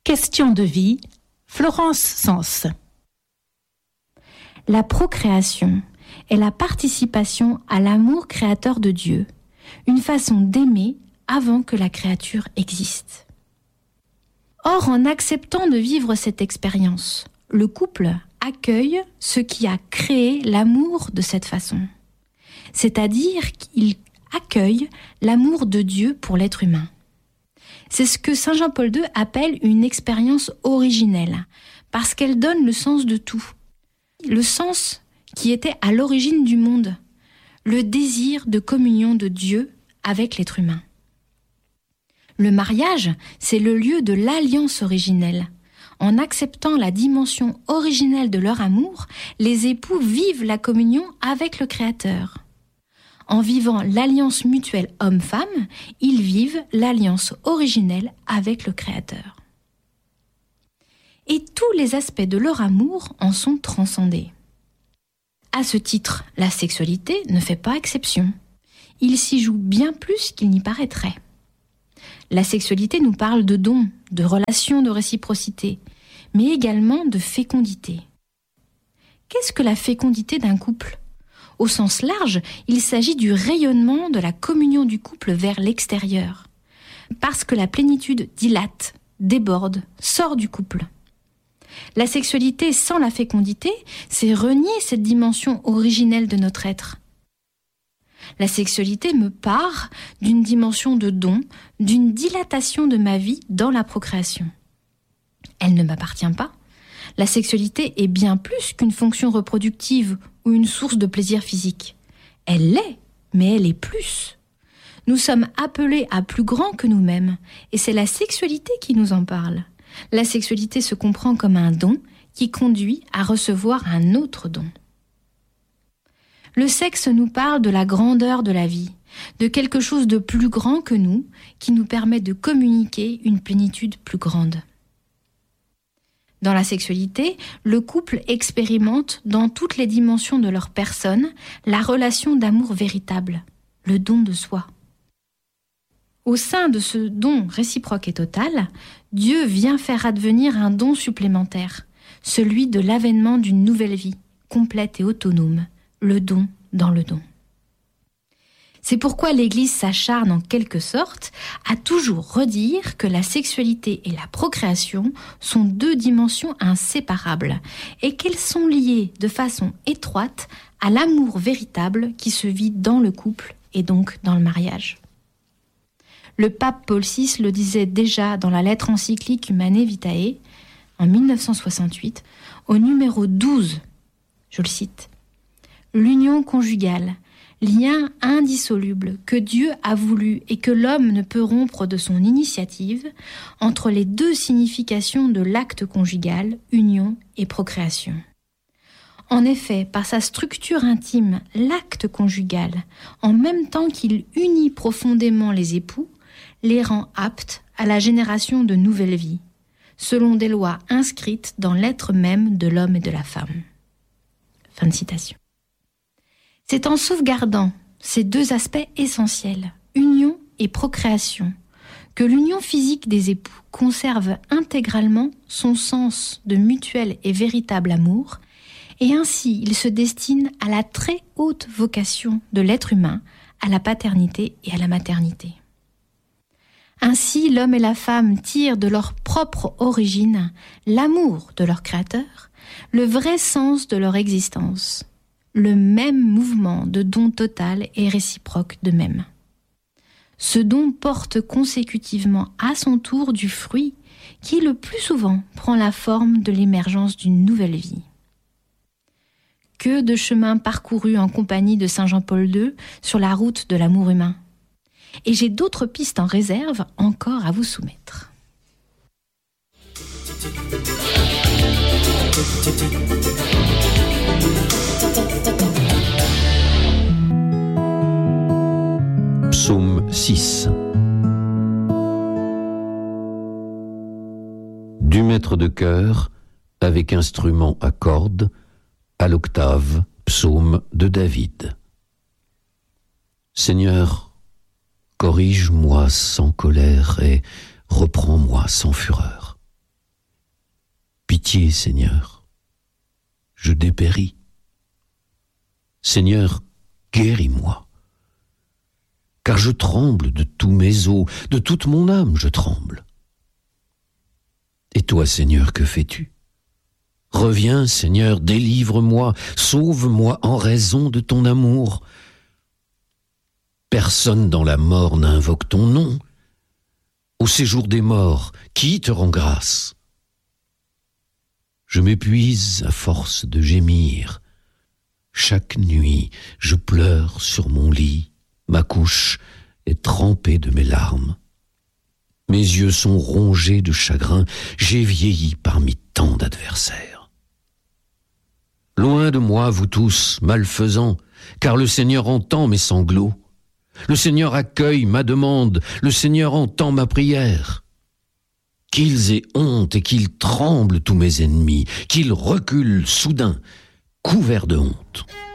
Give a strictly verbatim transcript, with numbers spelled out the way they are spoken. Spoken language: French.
Question de vie, Florence Sens. La procréation est la participation à l'amour créateur de Dieu, une façon d'aimer avant que la créature existe. Or, en acceptant de vivre cette expérience, le couple accueille ce qui a créé l'amour de cette façon. C'est-à-dire qu'il accueille l'amour de Dieu pour l'être humain. C'est ce que Saint Jean-Paul deux appelle une expérience originelle, parce qu'elle donne le sens de tout. Le sens qui était à l'origine du monde, le désir de communion de Dieu avec l'être humain. Le mariage, c'est le lieu de l'alliance originelle. En acceptant la dimension originelle de leur amour, les époux vivent la communion avec le Créateur. En vivant l'alliance mutuelle homme-femme, ils vivent l'alliance originelle avec le Créateur. Et tous les aspects de leur amour en sont transcendés. À ce titre, la sexualité ne fait pas exception. Il s'y joue bien plus qu'il n'y paraîtrait. La sexualité nous parle de dons, de relations de réciprocité, mais également de fécondité. Qu'est-ce que la fécondité d'un couple ? Au sens large, il s'agit du rayonnement de la communion du couple vers l'extérieur. Parce que la plénitude dilate, déborde, sort du couple. La sexualité sans la fécondité, c'est renier cette dimension originelle de notre être. La sexualité me part d'une dimension de don, d'une dilatation de ma vie dans la procréation. Elle ne m'appartient pas. La sexualité est bien plus qu'une fonction reproductive ou une source de plaisir physique. Elle l'est, mais elle est plus. Nous sommes appelés à plus grand que nous-mêmes, et c'est la sexualité qui nous en parle. La sexualité se comprend comme un don qui conduit à recevoir un autre don. Le sexe nous parle de la grandeur de la vie, de quelque chose de plus grand que nous, qui nous permet de communiquer une plénitude plus grande. Dans la sexualité, le couple expérimente dans toutes les dimensions de leur personne la relation d'amour véritable, le don de soi. Au sein de ce don réciproque et total, Dieu vient faire advenir un don supplémentaire, celui de l'avènement d'une nouvelle vie, complète et autonome, le don dans le don. C'est pourquoi l'Église s'acharne en quelque sorte à toujours redire que la sexualité et la procréation sont deux dimensions inséparables et qu'elles sont liées de façon étroite à l'amour véritable qui se vit dans le couple et donc dans le mariage. Le pape Paul six le disait déjà dans la lettre encyclique Humanae Vitae en dix-neuf cent soixante-huit au numéro douze, je le cite, « L'union conjugale, lien indissoluble que Dieu a voulu et que l'homme ne peut rompre de son initiative entre les deux significations de l'acte conjugal, union et procréation. En effet, par sa structure intime, l'acte conjugal, en même temps qu'il unit profondément les époux, les rend aptes à la génération de nouvelles vies, selon des lois inscrites dans l'être même de l'homme et de la femme. » Fin de citation. C'est en sauvegardant ces deux aspects essentiels, union et procréation, que l'union physique des époux conserve intégralement son sens de mutuel et véritable amour, et ainsi il se destine à la très haute vocation de l'être humain, à la paternité et à la maternité. Ainsi, l'homme et la femme tirent de leur propre origine l'amour de leur Créateur, le vrai sens de leur existence, le même mouvement de don total et réciproque de même. Ce don porte consécutivement à son tour du fruit qui le plus souvent prend la forme de l'émergence d'une nouvelle vie. Que de chemins parcourus en compagnie de Saint Jean-Paul deux sur la route de l'amour humain. Et j'ai d'autres pistes en réserve encore à vous soumettre. Psaume six. Du maître de chœur, avec instrument à cordes, à l'octave, psaume de David. Seigneur, corrige-moi sans colère et reprends-moi sans fureur. Pitié, Seigneur, je dépéris. Seigneur, guéris-moi, car je tremble de tous mes os, de toute mon âme je tremble. Et toi, Seigneur, que fais-tu? Reviens, Seigneur, délivre-moi, sauve-moi en raison de ton amour. Personne dans la mort n'invoque ton nom. Au séjour des morts, qui te rend grâce? Je m'épuise à force de gémir. Chaque nuit, je pleure sur mon lit. Ma couche est trempée de mes larmes. Mes yeux sont rongés de chagrin. J'ai vieilli parmi tant d'adversaires. Loin de moi, vous tous, malfaisants, car le Seigneur entend mes sanglots. Le Seigneur accueille ma demande. Le Seigneur entend ma prière. Qu'ils aient honte et qu'ils tremblent tous mes ennemis, qu'ils reculent soudain, couverts de honte.